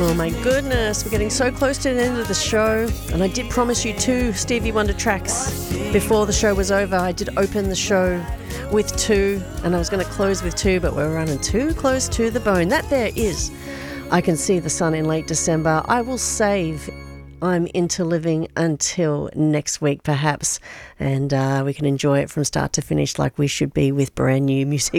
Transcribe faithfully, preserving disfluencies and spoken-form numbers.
Oh my goodness, we're getting so close to the end of the show, and I did promise you two Stevie Wonder tracks before the show was over. I did open the show with two, and I was going to close with two, but we're running too close to the bone. That there is I Can See the Sun in Late December. I will save I'm Into Living until next week perhaps, and uh, we can enjoy it from start to finish like we should be with brand new music.